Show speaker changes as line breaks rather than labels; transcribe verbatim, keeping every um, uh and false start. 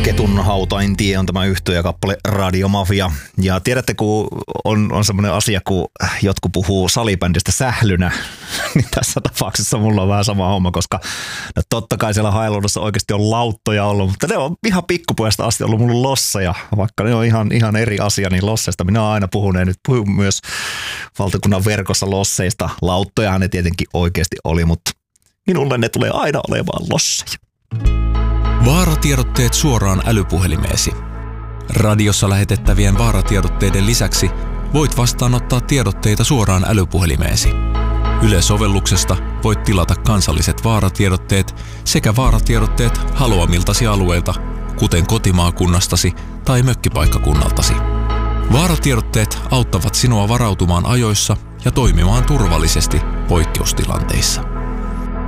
Ketun hautain tie on tämä yhtye ja kappale Radiomafia. Ja tiedätte, kun on, on semmoinen asia, kun jotkut puhuu salibändistä sählynä, niin tässä tapauksessa mulla on vähän sama homma, koska no totta kai siellä Hailuodossa oikeasti on lauttoja ollut, mutta ne on ihan pikkupojasta asti ollut mulla losseja, vaikka ne on ihan, ihan eri asia, niin losseista minä olen aina puhunut ja nyt puhun myös valtakunnan verkossa losseista. Lauttojahan ne tietenkin oikeasti oli, mutta minulle ne tulee aina olemaan losseja.
Vaaratiedotteet suoraan älypuhelimeesi. Radiossa lähetettävien vaaratiedotteiden lisäksi voit vastaanottaa tiedotteita suoraan älypuhelimeesi. Yle-sovelluksesta voit tilata kansalliset vaaratiedotteet sekä vaaratiedotteet haluamiltasi alueilta, kuten kotimaakunnastasi tai mökkipaikkakunnaltasi. Vaaratiedotteet auttavat sinua varautumaan ajoissa ja toimimaan turvallisesti poikkeustilanteissa.